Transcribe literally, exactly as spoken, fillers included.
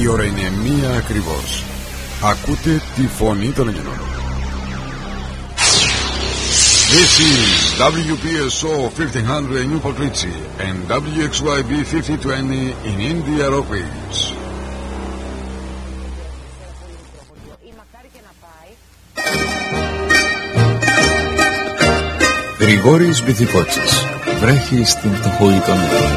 Η ώρα είναι μία ακριβώς. Ακούτε τη φωνή των Ελλήνων. This is W P S O fifteen hundred in Newport Richie and W X Y B fifty twenty in India Rockridge. Γρηγόρης Μπιθικότσης. Βρέχει στην φτωχοή των